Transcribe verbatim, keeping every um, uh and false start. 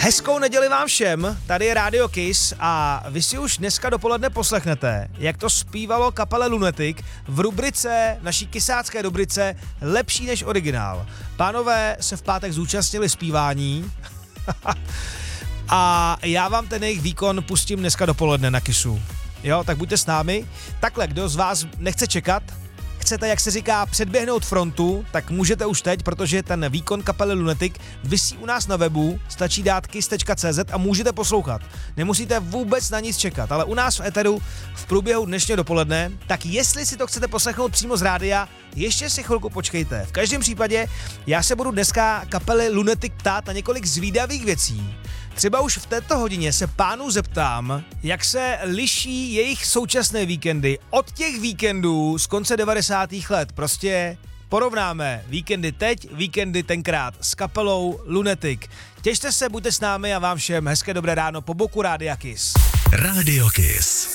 Hezkou neděli vám všem, tady je Radio Kiss a vy si už dneska dopoledne poslechnete, jak to zpívalo kapele Lunatic v rubrice, naší kysácké rubrice Lepší než originál. Pánové se v pátek zúčastnili zpívání a já vám ten jejich výkon pustím dneska dopoledne na Kissu. Jo, tak buďte s námi. Takhle, kdo z vás nechce čekat, chcete, jak se říká, předběhnout frontu, tak můžete už teď, protože ten výkon kapely Lunatic visí u nás na webu, stačí dát kiss tečka cé zet a můžete poslouchat. Nemusíte vůbec na nic čekat, ale u nás v eteru v průběhu dnešního dopoledne, tak jestli si to chcete poslechnout přímo z rádia, ještě si chvilku počkejte. V každém případě já se budu dneska kapely Lunatic ptát na několik zvídavých věcí. Třeba už v této hodině se pánů zeptám, jak se liší jejich současné víkendy od těch víkendů z konce devadesátých let. Prostě porovnáme víkendy teď, víkendy tenkrát s kapelou Lunatic. Těšte se, buďte s námi a vám všem hezké dobré ráno po boku Rádia Kiss. Radio Kiss.